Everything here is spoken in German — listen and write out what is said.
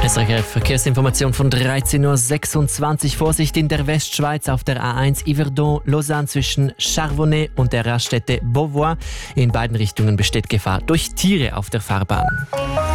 SRF Verkehrsinformation von 13.26 Uhr. Vorsicht in der Westschweiz auf der A1 Yverdon-Lausanne zwischen Charbonnet und der Raststätte Beauvoir. In beiden Richtungen besteht Gefahr durch Tiere auf der Fahrbahn.